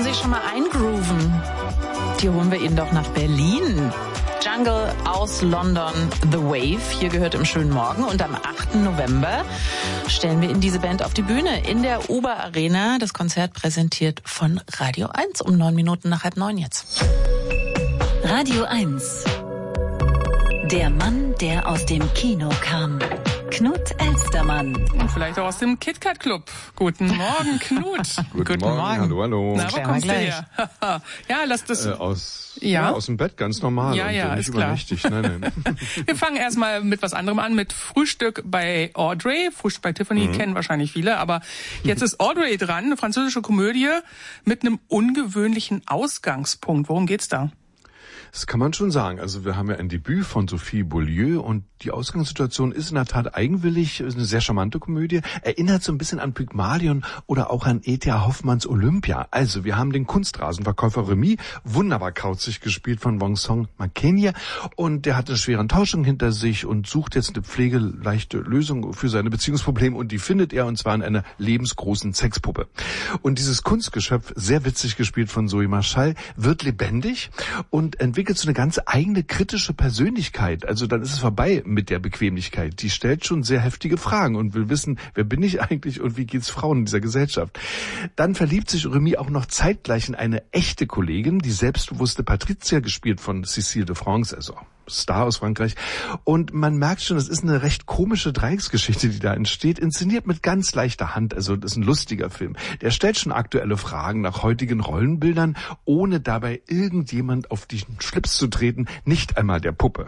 sich schon mal eingrooven? Die holen wir Ihnen doch nach Berlin. Jungle aus London, The Wave. Hier gehört im schönen Morgen. Und am 8. November stellen wir Ihnen diese Band auf die Bühne in der Uber Arena. Das Konzert präsentiert von Radio 1 um 9 Minuten nach 8:30 jetzt. Radio 1. Der Mann, der aus dem Kino kam. Knut Elstermann. Und vielleicht auch aus dem KitKat Club. Guten Morgen, Knut. Guten Morgen. Hallo. Na, wo kommst du her? Ja, lass das... aus dem Bett, ganz normal. Ja, und ist nicht klar. übermächtig. Nein. Wir fangen erstmal mit was anderem an, mit Frühstück bei Audrey. Frühstück bei Tiffany kennen wahrscheinlich viele, aber jetzt ist Audrey dran, eine französische Komödie mit einem ungewöhnlichen Ausgangspunkt. Worum geht's da? Das kann man schon sagen. Also wir haben ja ein Debüt von Sophie Beaulieu und die Ausgangssituation ist in der Tat eigenwillig, ist eine sehr charmante Komödie, erinnert so ein bisschen an Pygmalion oder auch an E.T.A. Hoffmanns Olympia. Also wir haben den Kunstrasenverkäufer Remy, wunderbar kauzig gespielt von Vincent Macaigne, und der hat eine schwere Enttäuschung hinter sich und sucht jetzt eine pflegeleichte Lösung für seine Beziehungsprobleme, und die findet er, und zwar in einer lebensgroßen Sexpuppe. Und dieses Kunstgeschöpf, sehr witzig gespielt von Zoe Marschall, wird lebendig und entwickelt so eine ganz eigene kritische Persönlichkeit. Also dann ist es vorbei mit der Bequemlichkeit. Die stellt schon sehr heftige Fragen und will wissen, wer bin ich eigentlich und wie geht's Frauen in dieser Gesellschaft. Dann verliebt sich Remy auch noch zeitgleich in eine echte Kollegin, die selbstbewusste Patricia, gespielt von Cécile de France, also Star aus Frankreich. Und man merkt schon, das ist eine recht komische Dreiecksgeschichte, die da entsteht, inszeniert mit ganz leichter Hand. Also das ist ein lustiger Film. Der stellt schon aktuelle Fragen nach heutigen Rollenbildern, ohne dabei irgendjemand auf die Schlips zu treten, nicht einmal der Puppe.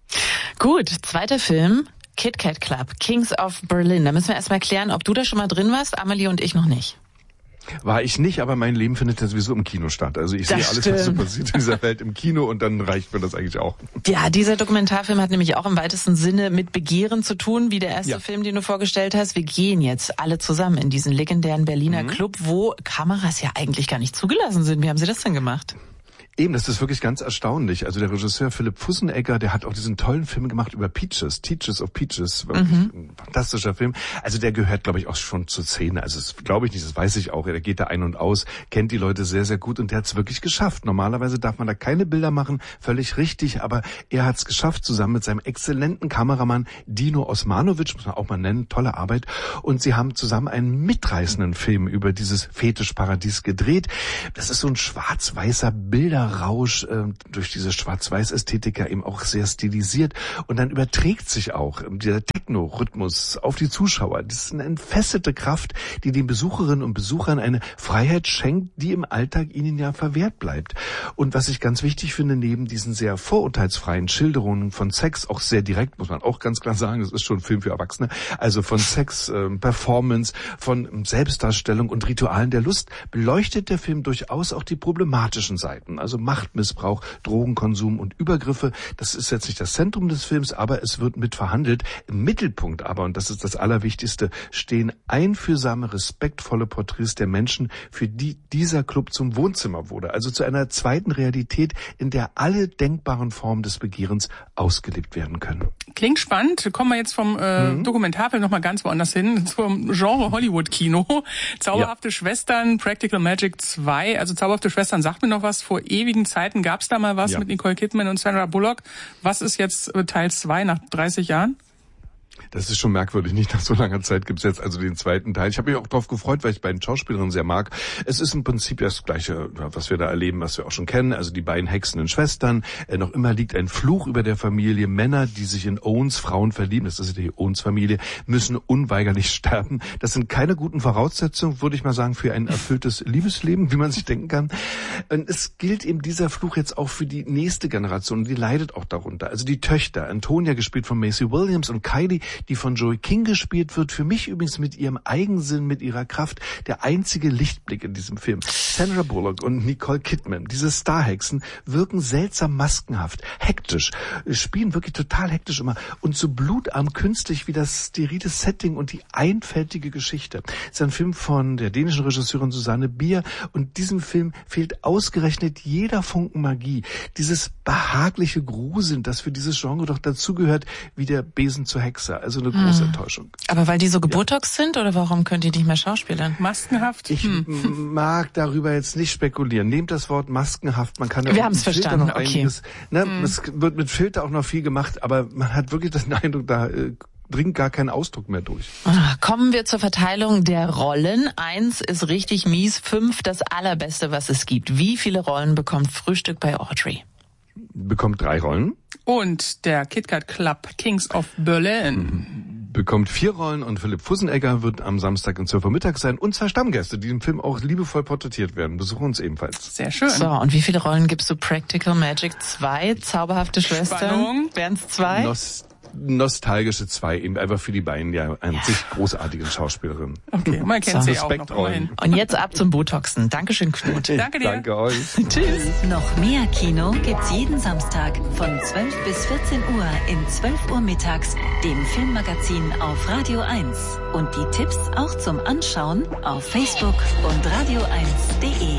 Gut, zweiter Film, KitKat Club, Kings of Berlin. Da müssen wir erstmal klären, ob du da schon mal drin warst, Amelie und ich noch nicht. War ich nicht, aber mein Leben findet ja sowieso im Kino statt. Also ich sehe alles, was so passiert in dieser Welt im Kino, und dann reicht mir das eigentlich auch. Ja, dieser Dokumentarfilm hat nämlich auch im weitesten Sinne mit Begehren zu tun, wie der erste Film, den du vorgestellt hast. Wir gehen jetzt alle zusammen in diesen legendären Berliner Club, wo Kameras ja eigentlich gar nicht zugelassen sind. Wie haben sie das denn gemacht? Eben, das ist wirklich ganz erstaunlich. Also der Regisseur Philipp Fussenegger, der hat auch diesen tollen Film gemacht über Peaches, Teachers of Peaches, wirklich ein fantastischer Film. Also der gehört, glaube ich, auch schon zur Szene. Also das glaube ich nicht, das weiß ich auch. Der geht da ein und aus, kennt die Leute sehr, sehr gut, und der hat es wirklich geschafft. Normalerweise darf man da keine Bilder machen, völlig richtig, aber er hat es geschafft, zusammen mit seinem exzellenten Kameramann Dino Osmanovic, muss man auch mal nennen, tolle Arbeit. Und sie haben zusammen einen mitreißenden Film über dieses Fetischparadies gedreht. Das ist so ein schwarz-weißer Bilderrausch, durch diese Schwarz-Weiß-Ästhetik ja eben auch sehr stilisiert, und dann überträgt sich auch dieser Techno-Rhythmus auf die Zuschauer. Das ist eine entfesselte Kraft, die den Besucherinnen und Besuchern eine Freiheit schenkt, die im Alltag ihnen ja verwehrt bleibt. Und was ich ganz wichtig finde, neben diesen sehr vorurteilsfreien Schilderungen von Sex, auch sehr direkt, muss man auch ganz klar sagen, es ist schon ein Film für Erwachsene, also von Sex, Performance, von Selbstdarstellung und Ritualen der Lust, beleuchtet der Film durchaus auch die problematischen Seiten, also Machtmissbrauch, Drogenkonsum und Übergriffe. Das ist jetzt nicht das Zentrum des Films, aber es wird mit verhandelt. Im Mittelpunkt aber, und das ist das Allerwichtigste, stehen einfühlsame, respektvolle Porträts der Menschen, für die dieser Club zum Wohnzimmer wurde. Also zu einer zweiten Realität, in der alle denkbaren Formen des Begehrens ausgelebt werden können. Klingt spannend. Kommen wir jetzt vom Dokumentarfilm nochmal ganz woanders hin, zum Genre Hollywood-Kino. Zauberhafte Schwestern, Practical Magic 2. Also Zauberhafte Schwestern sagt mir noch was. Vor ewigen Zeiten gab es da mal was mit Nicole Kidman und Sandra Bullock. Was ist jetzt Teil 2 nach 30 Jahren? Das ist schon merkwürdig. Nicht nach so langer Zeit gibt's jetzt also den zweiten Teil. Ich habe mich auch drauf gefreut, weil ich beiden Schauspielerinnen sehr mag. Es ist im Prinzip das Gleiche, was wir da erleben, was wir auch schon kennen. Also die beiden hexenden Schwestern. Noch immer liegt ein Fluch über der Familie. Männer, die sich in Owens Frauen verlieben, das ist die Owens-Familie, müssen unweigerlich sterben. Das sind keine guten Voraussetzungen, würde ich mal sagen, für ein erfülltes Liebesleben, wie man sich denken kann. Und es gilt eben dieser Fluch jetzt auch für die nächste Generation. Die leidet auch darunter. Also die Töchter, Antonia, gespielt von Maisie Williams, und Kylie, die von Joey King gespielt wird. Für mich übrigens mit ihrem Eigensinn, mit ihrer Kraft, der einzige Lichtblick in diesem Film. Sandra Bullock und Nicole Kidman, diese Starhexen, wirken seltsam maskenhaft, hektisch, spielen wirklich total hektisch immer und so blutarm künstlich wie das sterile Setting und die einfältige Geschichte. Es ist ein Film von der dänischen Regisseurin Susanne Bier, und diesem Film fehlt ausgerechnet jeder Funken Magie. Dieses behagliche Gruseln, das für dieses Genre doch dazugehört, wie der Besen zur Hexe. also eine große Enttäuschung. Aber weil die so gebotox sind oder warum könnt ihr nicht mehr schauspielern? Maskenhaft? Ich mag darüber jetzt nicht spekulieren. Nehmt das Wort maskenhaft. Man kann Wir haben es verstanden, noch einiges, es wird mit Filter auch noch viel gemacht, aber man hat wirklich den Eindruck, da dringt gar kein Ausdruck mehr durch. Kommen wir zur Verteilung der Rollen. 1 ist richtig mies, 5 das Allerbeste, was es gibt. Wie viele Rollen bekommt Frühstück bei Audrey? Bekommt 3 Rollen. Und der KitKat Club Kings of Berlin bekommt 4 Rollen und Philipp Fussenegger wird am Samstag um 12 Uhr mittags sein und 2 Stammgäste, die im Film auch liebevoll porträtiert werden, besuchen uns ebenfalls. Sehr schön. So, und wie viele Rollen gibst du Practical Magic 2, zauberhafte Schwestern? Wären's 2? Nostalgische 2, eben einfach für die beiden an sich großartigen Schauspielerinnen. Okay, man kennt sie auch noch immerhin. Und jetzt ab zum Botoxen. Dankeschön, Knut. Danke dir. Danke euch. Tschüss. Noch mehr Kino gibt's jeden Samstag von 12 bis 14 Uhr in 12 Uhr mittags, dem Filmmagazin auf Radio 1. Und die Tipps auch zum Anschauen auf Facebook und radio1.de.